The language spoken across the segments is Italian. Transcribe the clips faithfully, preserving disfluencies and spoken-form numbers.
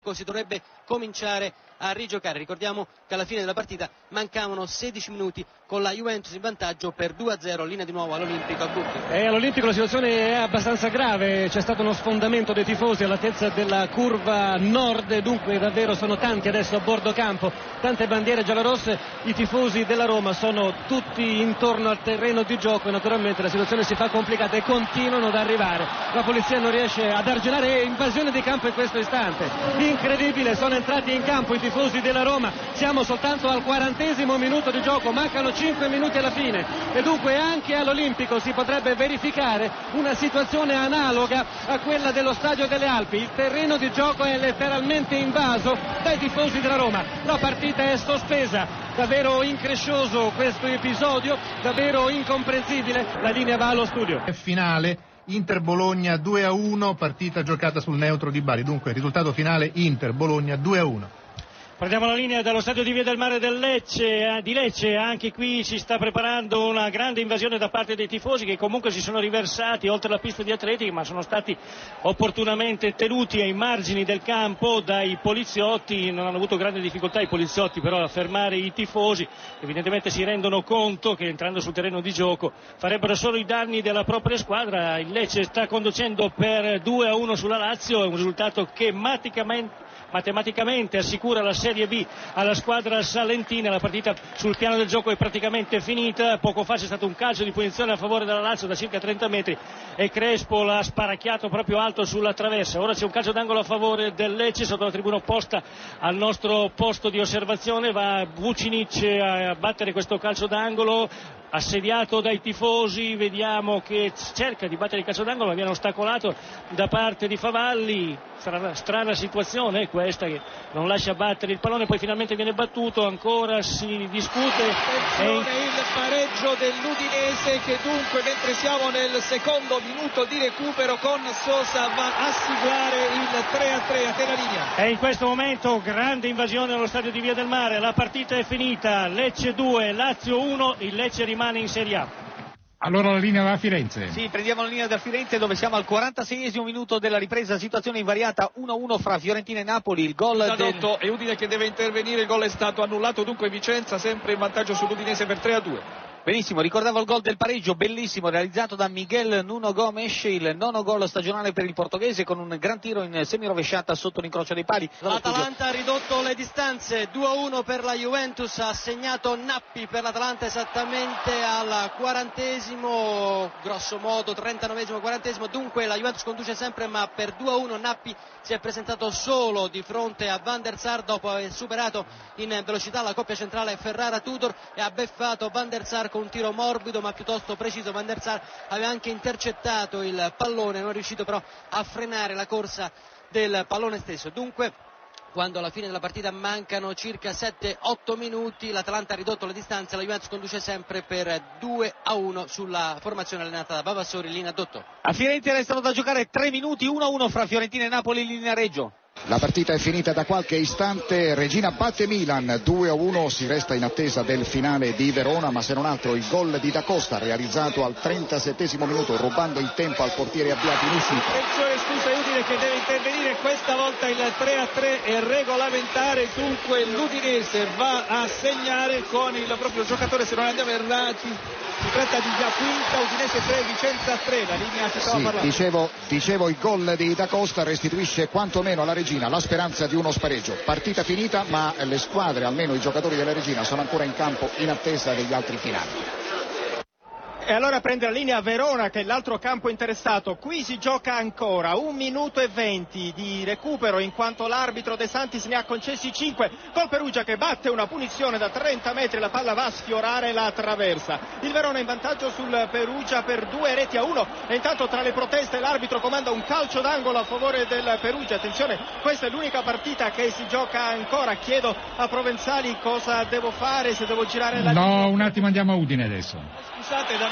Si dovrebbe cominciare a rigiocare. Ricordiamo che alla fine della partita mancavano sedici minuti con la Juventus in vantaggio per due a zero, linea di nuovo all'Olimpico a Gucci. E all'Olimpico la situazione è abbastanza grave, c'è stato uno sfondamento dei tifosi all'altezza della curva nord, dunque davvero sono tanti adesso a bordo campo, tante bandiere giallorosse, i tifosi della Roma sono tutti intorno al terreno di gioco e naturalmente la situazione si fa complicata e continuano ad arrivare. La polizia non riesce ad arginare, è invasione di campo in questo istante. Incredibile, sono entrati in campo i tifosi della Roma, siamo soltanto al quarantesimo minuto di gioco, mancano cinque minuti alla fine e dunque anche all'Olimpico si potrebbe verificare una situazione analoga a quella dello Stadio delle Alpi. Il terreno di gioco è letteralmente invaso dai tifosi della Roma, la partita è sospesa, davvero increscioso questo episodio, davvero incomprensibile. La linea va allo studio. Finale Inter-Bologna due a uno, partita giocata sul neutro di Bari, dunque risultato finale Inter-Bologna due a uno. Prendiamo la linea dallo stadio di Via del Mare del Lecce, di Lecce, anche qui si sta preparando una grande invasione da parte dei tifosi che comunque si sono riversati oltre la pista di atletica ma sono stati opportunamente tenuti ai margini del campo dai poliziotti, non hanno avuto grande difficoltà i poliziotti però a fermare i tifosi, evidentemente si rendono conto che entrando sul terreno di gioco farebbero solo i danni della propria squadra. Il Lecce sta conducendo per due a uno sulla Lazio, è un risultato che matematicamente matematicamente assicura la Serie B alla squadra salentina. La partita sul piano del gioco è praticamente finita, poco fa c'è stato un calcio di punizione a favore della Lazio da circa trenta metri e Crespo l'ha sparacchiato proprio alto sulla traversa. Ora c'è un calcio d'angolo a favore del Lecce sotto la tribuna opposta al nostro posto di osservazione, va Vucinic a battere questo calcio d'angolo assediato dai tifosi, vediamo che cerca di battere il calcio d'angolo ma viene ostacolato da parte di Favalli. Strana, strana situazione questa che non lascia battere il pallone, poi finalmente viene battuto, ancora si discute. Attenzione, e... il pareggio dell'Udinese che dunque mentre siamo nel secondo minuto di recupero con Sosa va a siglare il tre a tre. A te la linea. E in questo momento grande invasione allo stadio di Via del Mare, la partita è finita, Lecce due, Lazio uno, il Lecce rimane in Serie A. Allora la linea va a Firenze. Sì, prendiamo la linea da Firenze dove siamo al quarantaseiesimo minuto della ripresa, situazione invariata uno a uno fra Fiorentina e Napoli, il gol del... e Udine che deve intervenire, il gol è stato annullato, dunque Vicenza sempre in vantaggio sull'Udinese per tre a due. Benissimo, ricordavo il gol del pareggio, bellissimo, realizzato da Miguel Nuno Gomes, il nono gol stagionale per il portoghese con un gran tiro in semirovesciata sotto l'incrocio dei pali. L'Atalanta ha ridotto le distanze, due a uno per la Juventus, ha segnato Nappi per l'Atalanta esattamente al quarantesimo, grosso modo trentanovesimo quarantesimo, dunque la Juventus conduce sempre ma per due a uno. Nappi si è presentato solo di fronte a Van der Sar dopo aver superato in velocità la coppia centrale Ferrara-Tudor e ha beffato Van der Sar con un tiro morbido ma piuttosto preciso. Van der Sar aveva anche intercettato il pallone, non è riuscito però a frenare la corsa del pallone stesso. Dunque quando alla fine della partita mancano circa sette otto minuti, l'Atalanta ha ridotto le distanze, la Juventus conduce sempre per due a uno sulla formazione allenata da Vavassori, linea Dotto. A Firenze restano da giocare tre minuti, uno a uno fra Fiorentina e Napoli, linea Reggio. La partita è finita da qualche istante, Regina batte Milan due a uno, si resta in attesa del finale di Verona, ma se non altro il gol di Da Costa realizzato al trentasettesimo minuto rubando il tempo al portiere avviato in uscita. Attenzione, scusa Udine che deve intervenire, questa volta il tre a tre è regolamentare, dunque l'Udinese va a segnare con il proprio giocatore, se non andiamo errati. Si tratta di Giaquinta, Udinese tre, Vicenza tre, la linea che stava sì, parlando. Dicevo, dicevo il gol di Da Costa restituisce quantomeno alla Regina la speranza di uno spareggio. Partita finita ma le squadre, almeno i giocatori della Regina, sono ancora in campo in attesa degli altri finali. E allora prende la linea Verona che è l'altro campo interessato, qui si gioca ancora un minuto e venti di recupero in quanto l'arbitro De Santis ne ha concessi cinque, col Perugia che batte una punizione da trenta metri, la palla va a sfiorare la traversa, il Verona in vantaggio sul Perugia per due reti a uno e intanto tra le proteste l'arbitro comanda un calcio d'angolo a favore del Perugia. Attenzione, questa è l'unica partita che si gioca ancora, chiedo a Provenzali cosa devo fare, se devo girare la no linea. un attimo, andiamo a Udine adesso. Scusate, davvero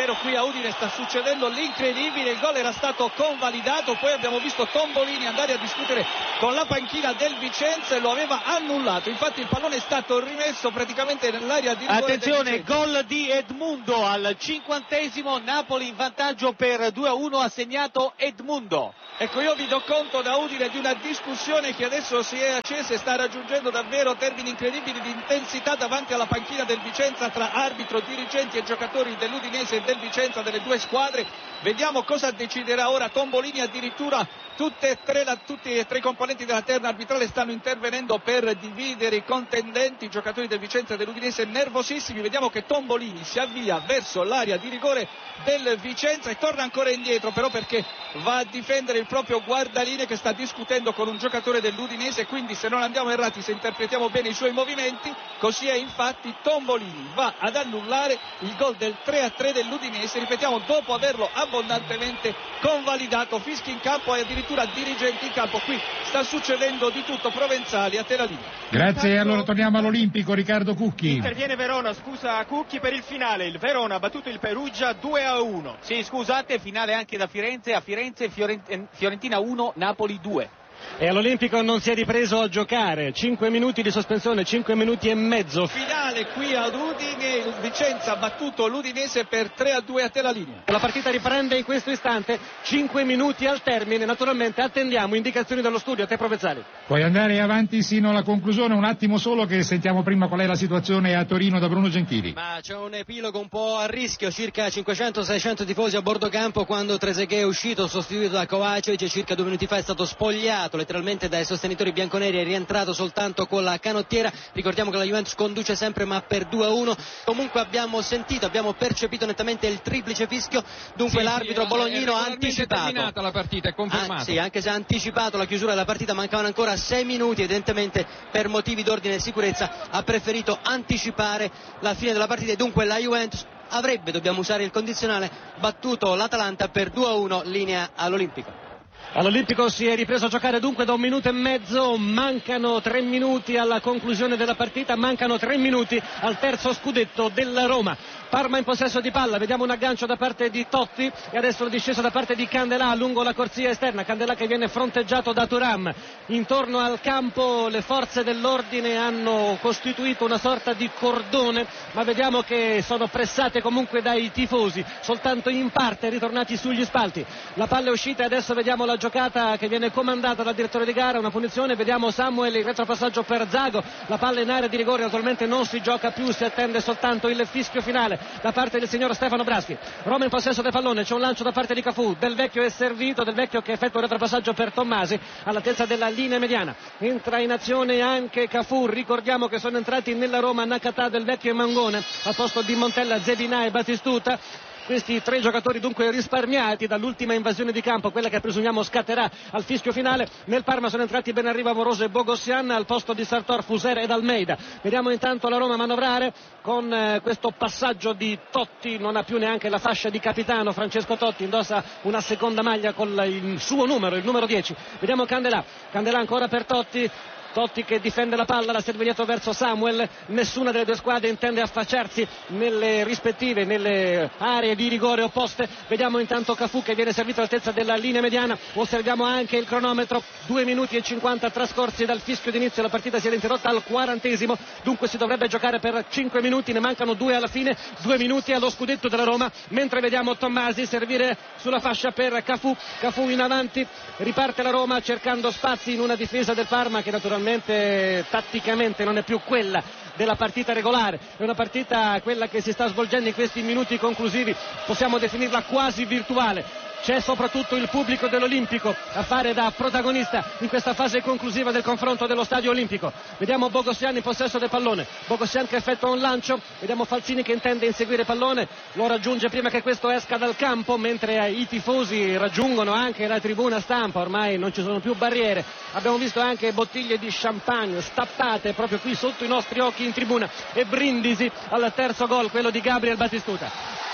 davvero qui a Udine sta succedendo l'incredibile, il gol era stato convalidato, poi abbiamo visto Tombolini andare a discutere con la panchina del Vicenza e lo aveva annullato, infatti il pallone è stato rimesso praticamente nell'area di rigore. Attenzione, gol di Edmundo al cinquantesimo, Napoli in vantaggio per due a uno, ha segnato Edmundo. Ecco, io vi do conto da Udine di una discussione che adesso si è accesa e sta raggiungendo davvero termini incredibili di intensità davanti alla panchina del Vicenza tra arbitro, dirigenti e giocatori dell'Udinese e del Vicenza, delle due squadre. Vediamo cosa deciderà ora Tombolini, addirittura tutte e tre, la, tutti e tre i componenti della terna arbitrale stanno intervenendo per dividere i contendenti, i giocatori del Vicenza e dell'Udinese nervosissimi. Vediamo che Tombolini si avvia verso l'area di rigore del Vicenza e torna ancora indietro, però perché va a difendere il proprio guardaline che sta discutendo con un giocatore dell'Udinese, quindi se non andiamo errati, se interpretiamo bene i suoi movimenti, così è, infatti Tombolini va ad annullare il gol del tre a tre dell'Udinese, ripetiamo, dopo averlo abbondantemente convalidato. Fischi in campo e addirittura dirigenti in campo, qui sta succedendo di tutto. Provenzali, a te la linea. Grazie, allora torniamo all'Olimpico, Riccardo Cucchi. Interviene Verona, scusa Cucchi per il finale, il Verona ha battuto il Perugia due a uno. Sì, scusate, finale anche da Firenze, a Firenze Fiorent- Fiorentina uno, Napoli due. E all'Olimpico non si è ripreso a giocare, cinque minuti di sospensione, cinque minuti e mezzo. Finale qui ad Udine, il Vicenza ha battuto l'Udinese per tre a due, a te la linea. La partita riprende in questo istante, cinque minuti al termine, naturalmente attendiamo indicazioni dallo studio, a te Provenzali. Puoi andare avanti sino alla conclusione, un attimo solo che sentiamo prima qual è la situazione a Torino da Bruno Gentili. Ma c'è un epilogo un po' a rischio, circa cinquecento seicento tifosi a bordo campo quando Trezeguet è uscito sostituito da Kovacevic e circa due minuti fa è stato spogliato letteralmente dai sostenitori bianconeri, è rientrato soltanto con la canottiera. Ricordiamo che la Juventus conduce sempre ma per due a uno. Comunque abbiamo sentito, abbiamo percepito nettamente il triplice fischio, dunque sì, l'arbitro sì, bolognino ha anticipato. È terminata la partita, è confermato. Ah, sì, anche se ha anticipato la chiusura della partita, mancavano ancora sei minuti, evidentemente per motivi d'ordine e sicurezza ha preferito anticipare la fine della partita e dunque la Juventus avrebbe, dobbiamo usare il condizionale, battuto l'Atalanta per due a uno, linea all'Olimpico. All'Olimpico si è ripreso a giocare dunque da un minuto e mezzo, mancano tre minuti alla conclusione della partita, mancano tre minuti al terzo scudetto della Roma. Parma in possesso di palla, vediamo un aggancio da parte di Totti e adesso la discesa da parte di Candelà lungo la corsia esterna, Candelà che viene fronteggiato da Thuram. Intorno al campo le forze dell'ordine hanno costituito una sorta di cordone, ma vediamo che sono pressate comunque dai tifosi, soltanto in parte ritornati sugli spalti. La palla è uscita e adesso vediamo la giocata che viene comandata dal direttore di gara, una punizione, vediamo Samuel, il retropassaggio per Zago, la palla in area di rigore, naturalmente non si gioca più, si attende soltanto il fischio finale da parte del signor Stefano Braschi. Roma in possesso del pallone, c'è un lancio da parte di Cafù, Del Vecchio è servito, Del Vecchio che effettua un retropassaggio per Tommasi all'altezza della linea mediana, entra in azione anche Cafù, ricordiamo che sono entrati nella Roma Nakata, Del Vecchio e Mangone al posto di Montella, Zebinà e Batistuta. Questi tre giocatori dunque risparmiati dall'ultima invasione di campo, quella che presumiamo scatterà al fischio finale. Nel Parma sono entrati Benarriva, Amoroso e Bogossian al posto di Sartor, Fuser ed Almeida. Vediamo intanto la Roma manovrare con eh, questo passaggio di Totti, non ha più neanche la fascia di capitano. Francesco Totti indossa una seconda maglia con la, il suo numero, il numero dieci. Vediamo Candelà, Candelà ancora per Totti. Totti che difende la palla, la serve dietro verso Samuel, nessuna delle due squadre intende affacciarsi nelle rispettive, nelle aree di rigore opposte. Vediamo intanto Cafù che viene servito all'altezza della linea mediana, osserviamo anche il cronometro, due minuti e cinquanta trascorsi dal fischio d'inizio, la partita si è interrotta al quarantesimo, dunque si dovrebbe giocare per cinque minuti, ne mancano due alla fine, due minuti allo scudetto della Roma, mentre vediamo Tommasi servire sulla fascia per Cafù, Cafù in avanti, riparte la Roma cercando spazi in una difesa del Parma che naturalmente tatticamente non è più quella della partita regolare, è una partita quella che si sta svolgendo in questi minuti conclusivi, possiamo definirla quasi virtuale. C'è soprattutto il pubblico dell'Olimpico a fare da protagonista in questa fase conclusiva del confronto dello Stadio Olimpico. Vediamo Bogossian in possesso del pallone, Bogossian che effettua un lancio, vediamo Falzini che intende inseguire il pallone, lo raggiunge prima che questo esca dal campo, mentre i tifosi raggiungono anche la tribuna stampa, ormai non ci sono più barriere, abbiamo visto anche bottiglie di champagne stappate proprio qui sotto i nostri occhi in tribuna e brindisi al terzo gol, quello di Gabriel Batistuta.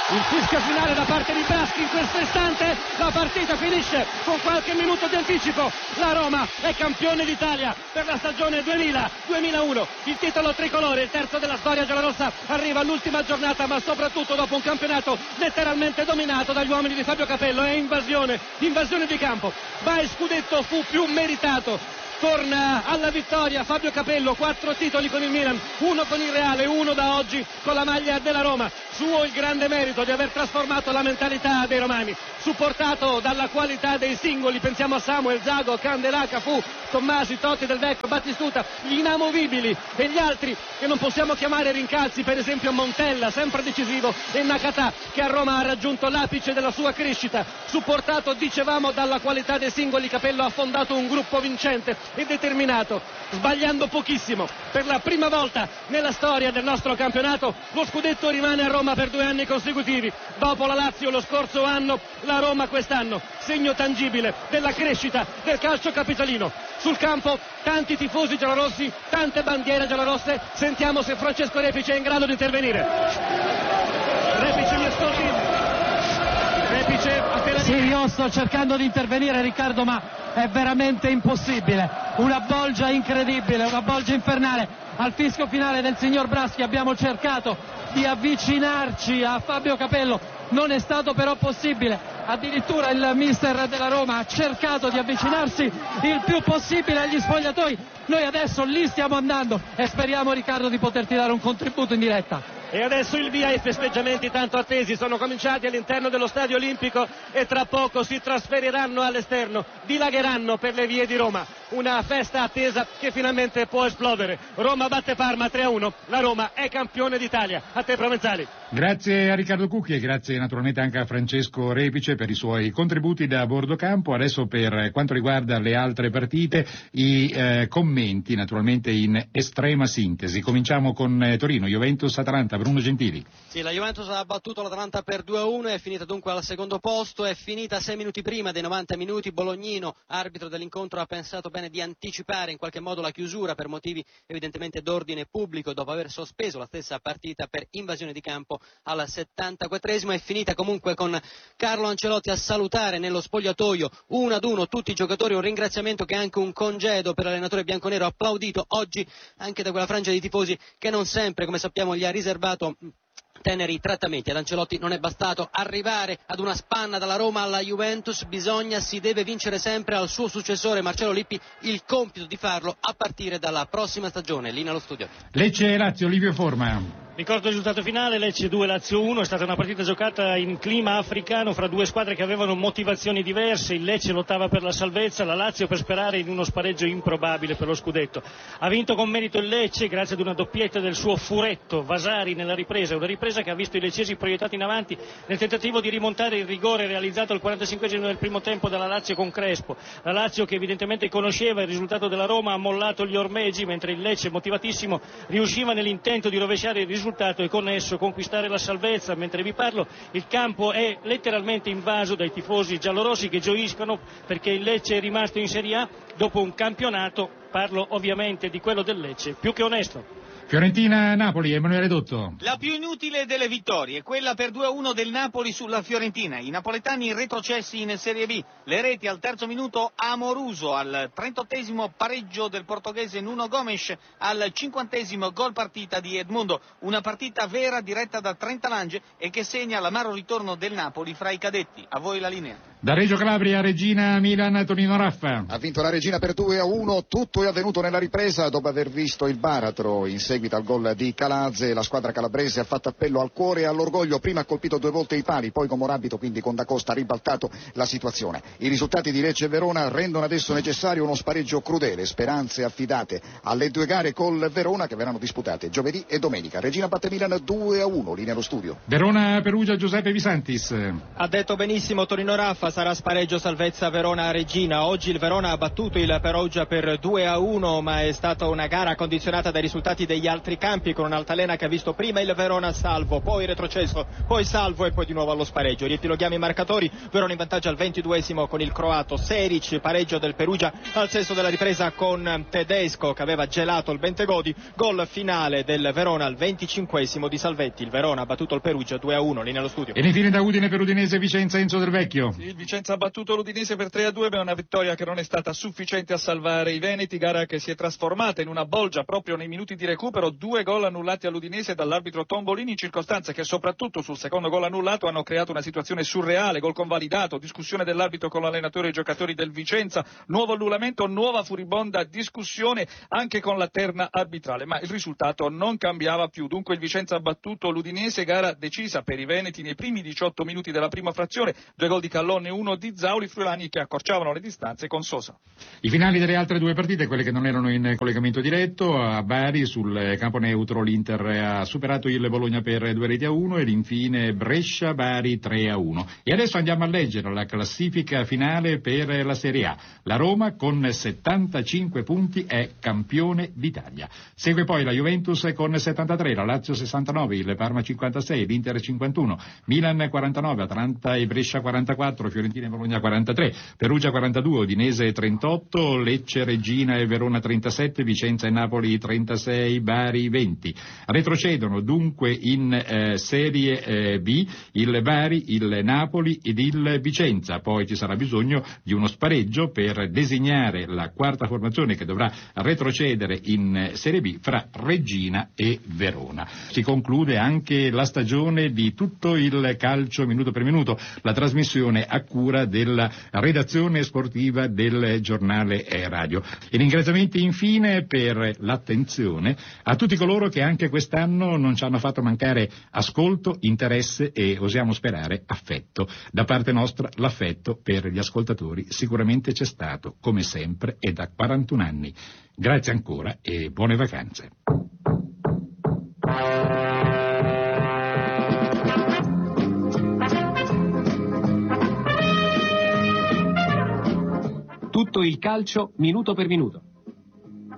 Il fischio finale da parte di Braschi in questo istante, la partita finisce con qualche minuto di anticipo. La Roma è campione d'Italia per la stagione duemila duemilauno, il titolo tricolore, il terzo della storia giallorossa, arriva all'ultima giornata, ma soprattutto dopo un campionato letteralmente dominato dagli uomini di Fabio Capello. È invasione, invasione di campo, ma il scudetto fu più meritato. Torna alla vittoria Fabio Capello, quattro titoli con il Milan, uno con il Reale, uno da oggi con la maglia della Roma. Suo il grande merito di aver trasformato la mentalità dei romani, supportato dalla qualità dei singoli, pensiamo a Samuel, Zago, Candelà, Cafù, Tommasi, Totti, Del Vecchio, Battistuta, gli inamovibili e gli altri che non possiamo chiamare rincalzi, per esempio Montella, sempre decisivo, e Nakata, che a Roma ha raggiunto l'apice della sua crescita, supportato, dicevamo, dalla qualità dei singoli. Capello ha fondato un gruppo vincente e determinato, sbagliando pochissimo. Per la prima volta nella storia del nostro campionato lo scudetto rimane a Roma per due anni consecutivi. Dopo la Lazio lo scorso anno, la Roma quest'anno, segno tangibile della crescita del calcio capitalino. Sul campo tanti tifosi giallorossi, tante bandiere giallorosse. Sentiamo se Francesco Repice è in grado di intervenire. Repice, mi ascolti? Repice, appena... Sì, io sto cercando di intervenire, Riccardo, ma è veramente impossibile. Una bolgia incredibile, una bolgia infernale. Al fischio finale del signor Braschi abbiamo cercato di avvicinarci a Fabio Capello, non è stato però possibile. Addirittura il mister della Roma ha cercato di avvicinarsi il più possibile agli spogliatoi. Noi adesso lì stiamo andando e speriamo, Riccardo, di poterti dare un contributo in diretta. E adesso il via, i festeggiamenti tanto attesi sono cominciati all'interno dello Stadio Olimpico e tra poco si trasferiranno all'esterno, dilagheranno per le vie di Roma. Una festa attesa che finalmente può esplodere. Roma batte Parma tre a uno, la Roma è campione d'Italia. A te, Provenzali. Grazie a Riccardo Cucchi e grazie naturalmente anche a Francesco Repice per i suoi contributi da bordo campo. Adesso, per quanto riguarda le altre partite, i eh, commenti naturalmente in estrema sintesi. Cominciamo con eh, Torino, Juventus-Atalanta. Bruno Gentili. Sì, la Juventus ha battuto l'Atalanta per due a uno, è finita dunque al secondo posto, è finita sei minuti prima dei novanta minuti. Bolognino, arbitro dell'incontro, ha pensato bene di anticipare in qualche modo la chiusura per motivi evidentemente d'ordine pubblico, dopo aver sospeso la stessa partita per invasione di campo al settantaquattresimo. È finita comunque con Carlo Ancelotti a salutare nello spogliatoio uno ad uno tutti i giocatori, un ringraziamento che è anche un congedo per l'allenatore bianconero, applaudito oggi anche da quella frangia di tifosi che non sempre, come sappiamo, gli ha riservato teneri trattamenti. Ad Ancelotti non è bastato arrivare ad una spanna dalla Roma alla Juventus, bisogna, si deve vincere sempre. Al suo successore Marcello Lippi il compito di farlo a partire dalla prossima stagione. Lì nello studio. Lecce e Lazio, Livio Forma. Ricordo il risultato finale, Lecce due, Lazio uno, è stata una partita giocata in clima africano fra due squadre che avevano motivazioni diverse. Il Lecce lottava per la salvezza, la Lazio per sperare in uno spareggio improbabile per lo scudetto. Ha vinto con merito il Lecce grazie ad una doppietta del suo furetto Vasari nella ripresa, una ripresa che ha visto i leccesi proiettati in avanti nel tentativo di rimontare il rigore realizzato al quarantacinquesimo del primo tempo dalla Lazio con Crespo. La Lazio, che evidentemente conosceva il risultato della Roma, ha mollato gli ormeggi, mentre il Lecce, motivatissimo, riusciva nell'intento di rovesciare il risultato e con esso conquistare la salvezza. Mentre vi parlo il campo è letteralmente invaso dai tifosi giallorossi che gioiscono perché il Lecce è rimasto in Serie A dopo un campionato, parlo ovviamente di quello del Lecce, più che onesto. Fiorentina-Napoli, Emanuele Dotto. La più inutile delle vittorie, quella per due a uno del Napoli sulla Fiorentina. I napoletani retrocessi in Serie B, le reti al terzo minuto Amoruso, al trentottesimo pareggio del portoghese Nuno Gomes, al cinquantesimo gol partita di Edmundo. Una partita vera diretta da Trenta Lange e che segna l'amaro ritorno del Napoli fra i cadetti. A voi la linea. Da Reggio Calabria, Regina, Milan, Tonino Raffa. Ha vinto la Regina per due a uno, tutto è avvenuto nella ripresa dopo aver visto il baratro in seguito al gol di Calazze. La squadra calabrese ha fatto appello al cuore e all'orgoglio, prima ha colpito due volte i pali, poi con Morabito, quindi con Da Costa, ha ribaltato la situazione. I risultati di Lecce e Verona rendono adesso necessario uno spareggio crudele, speranze affidate alle due gare col Verona che verranno disputate giovedì e domenica. Regina batte Milan due a uno, linea allo studio. Verona Perugia, Giuseppe Visantis. Ha detto benissimo Torino Raffa, sarà spareggio salvezza Verona-Reggina. Oggi il Verona ha battuto il Perugia per due a uno, ma è stata una gara condizionata dai risultati degli altri campi, con un'altalena che ha visto prima il Verona salvo, poi retrocesso, poi salvo e poi di nuovo allo spareggio. Riepiloghiamo i marcatori: Verona in vantaggio al ventiduesimo con il croato Seric, pareggio del Perugia al sesto della ripresa con Tedesco che aveva gelato il Bentegodi, gol finale del Verona al venticinquesimo di Salvetti. Il Verona ha battuto il Perugia due a uno. Linea allo studio. E infine da Udine per Udinese Vicenza, Enzo Del Vecchio. Sì, il Vicenza ha battuto l'Udinese per tre a due, ma è una vittoria che non è stata sufficiente a salvare i veneti, gara che si è trasformata in una bolgia proprio nei minuti di recupero. Due gol annullati all'Udinese dall'arbitro Tombolini, in circostanze che soprattutto sul secondo gol annullato hanno creato una situazione surreale: gol convalidato, discussione dell'arbitro con l'allenatore e i giocatori del Vicenza, nuovo annullamento, nuova furibonda discussione anche con la terna arbitrale, ma il risultato non cambiava più. Dunque il Vicenza ha battuto l'Udinese, gara decisa per i veneti nei primi diciotto minuti della prima frazione, due gol di Callone e uno di Zauli, friulani che accorciavano le distanze con Sosa. I finali delle altre due partite, quelle che non erano in collegamento diretto: a Bari sul campo neutro l'Inter ha superato il Bologna per due reti a uno ed infine Brescia-Bari tre a uno. E adesso andiamo a leggere la classifica finale per la Serie A. La Roma con settantacinque punti è campione d'Italia. Segue poi la Juventus con settantatré, la Lazio sessantanove, il Parma cinquantasei, l'Inter cinquantuno, Milan quarantanove, Atalanta e Brescia quarantaquattro, Fiorentina e Bologna quarantatré, Perugia quarantadue, Udinese trentotto, Lecce, Reggina e Verona trentasette, Vicenza e Napoli trentasei, Bari venti. Retrocedono dunque in eh, Serie eh, B il Bari, il Napoli ed il Vicenza. Poi ci sarà bisogno di uno spareggio per designare la quarta formazione che dovrà retrocedere in Serie B fra Reggina e Verona. Si conclude anche la stagione di tutto il calcio minuto per minuto, la trasmissione a cura della redazione sportiva del giornale radio. E ringraziamenti infine per l'attenzione a tutti coloro che anche quest'anno non ci hanno fatto mancare ascolto, interesse e, osiamo sperare, affetto. Da parte nostra l'affetto per gli ascoltatori sicuramente c'è stato, come sempre e da quarantuno anni. Grazie ancora e buone vacanze. Tutto il calcio minuto per minuto.